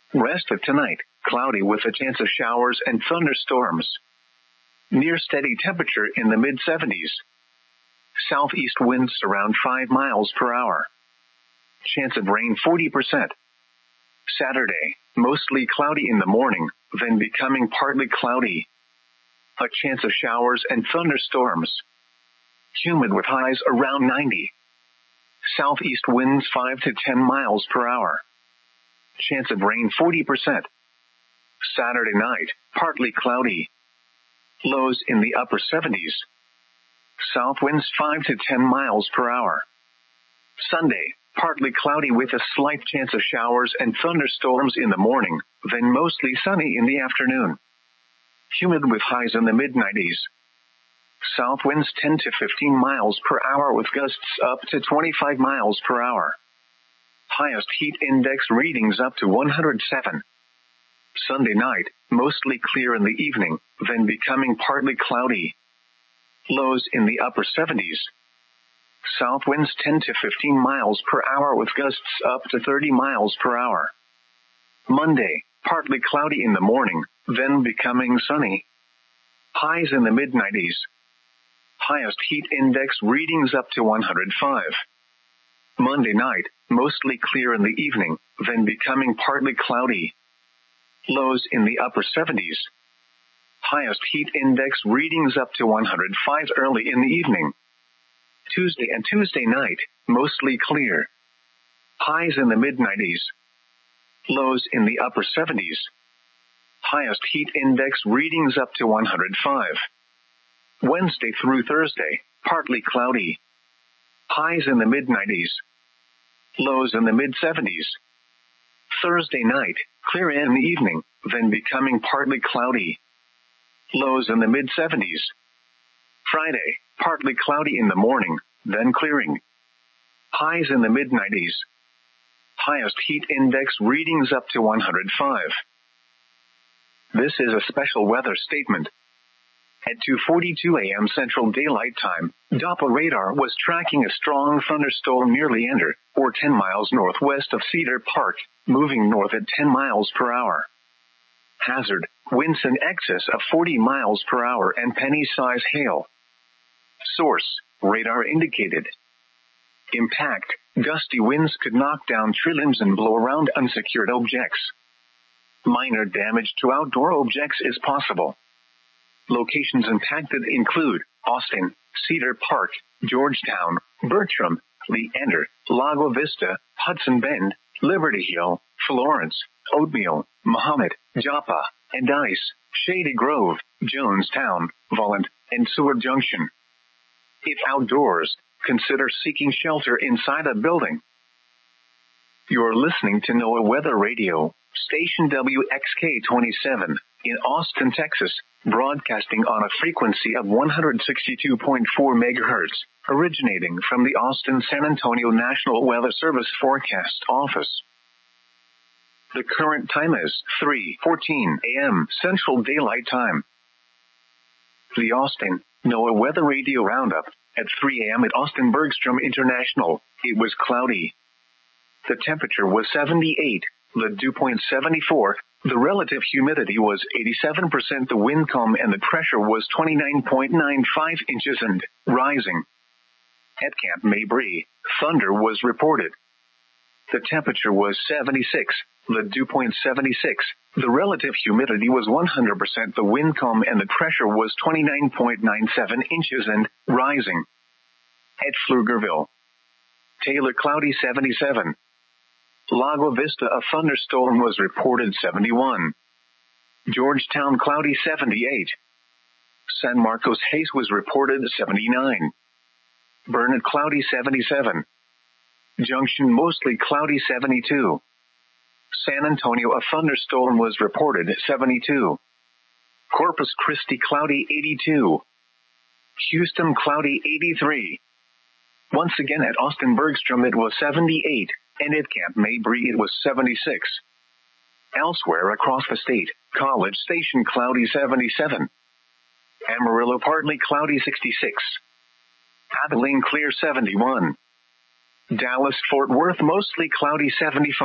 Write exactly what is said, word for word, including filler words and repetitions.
Rest of tonight, cloudy with a chance of showers and thunderstorms. Near steady temperature in the mid seventies. Southeast winds around five miles per hour. Chance of rain forty percent. Saturday, mostly cloudy in the morning, then becoming partly cloudy. A chance of showers and thunderstorms. Humid with highs around ninety. Southeast winds five to ten miles per hour. Chance of rain forty percent. Saturday night, partly cloudy. Lows in the upper seventies. South winds five to ten miles per hour. Sunday, partly cloudy with a slight chance of showers and thunderstorms in the morning, then mostly sunny in the afternoon. Humid with highs in the mid nineties. South winds ten to fifteen miles per hour with gusts up to twenty-five miles per hour. Highest heat index readings up to one hundred seven. Sunday night, mostly clear in the evening, then becoming partly cloudy. Lows in the upper seventies. South winds ten to fifteen miles per hour with gusts up to thirty miles per hour. Monday, partly cloudy in the morning, then becoming sunny. Highs in the mid nineties. Highest heat index readings up to one hundred five. Monday night, mostly clear in the evening, then becoming partly cloudy. Lows in the upper seventies. Highest heat index readings up to one hundred five early in the evening. Tuesday and Tuesday night, mostly clear. Highs in the mid nineties. Lows in the upper seventies. Highest heat index readings up to one hundred five. Wednesday through Thursday, partly cloudy. Highs in the mid nineties. Lows in the mid seventies. Thursday night, clear in the evening, then becoming partly cloudy. Lows in the mid seventies. Friday, partly cloudy in the morning, then clearing. Highs in the mid nineties. Highest heat index readings up to one hundred five. This is a special weather statement. At two forty-two a.m. Central Daylight Time, Doppler radar was tracking a strong thunderstorm near Leander, or ten miles northwest of Cedar Park, moving north at ten miles per hour. Hazard, winds in excess of forty miles per hour and penny-size hail. Source, radar indicated. Impact, gusty winds could knock down tree limbs and blow around unsecured objects. Minor damage to outdoor objects is possible. Locations impacted include Austin, Cedar Park, Georgetown, Bertram, Leander, Lago Vista, Hudson Bend, Liberty Hill, Florence, Oatmeal, Mahomet, Joppa, and Ice, Shady Grove, Jonestown, Vollant, and Seward Junction. If outdoors, consider seeking shelter inside a building. You're listening to NOAA Weather Radio, station W X K twenty-seven, in Austin, Texas, broadcasting on a frequency of one hundred sixty-two point four megahertz, originating from the Austin-San Antonio National Weather Service Forecast Office. The current time is three fourteen a.m. Central Daylight Time. The Austin NOAA Weather Radio Roundup. At three a.m. at Austin Bergstrom International, it was cloudy. The temperature was seventy-eight, the dew point seventy-four, the relative humidity was eighty-seven percent, the wind calm and the pressure was twenty-nine point nine five inches and rising. At Camp Mabry, thunder was reported. The temperature was seventy-six, the dew point seventy-six, the relative humidity was one hundred percent, the wind calm and the pressure was twenty-nine point nine seven inches and rising. At Pflugerville, Taylor cloudy seventy-seven. Lago Vista a thunderstorm was reported seventy-one. Georgetown cloudy seventy-eight. San Marcos haze was reported seventy-nine. Burnett cloudy seventy-seven. Junction mostly cloudy seventy-two. San Antonio a thunderstorm was reported seventy-two. Corpus Christi cloudy eighty-two. Houston cloudy eighty-three. Once again at Austin Bergstrom it was seventy-eight, and at Camp Mabry it was seventy-six. Elsewhere across the state, College Station cloudy seventy-seven. Amarillo partly cloudy sixty-six. Abilene clear seventy-one. Dallas Fort Worth mostly cloudy seventy-five.